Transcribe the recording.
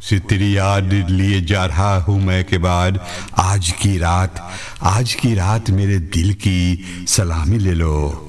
से तेरी याद लिए जा रहा हूँ मैं के बाद आज की रात मेरे दिल की सलामी ले लो।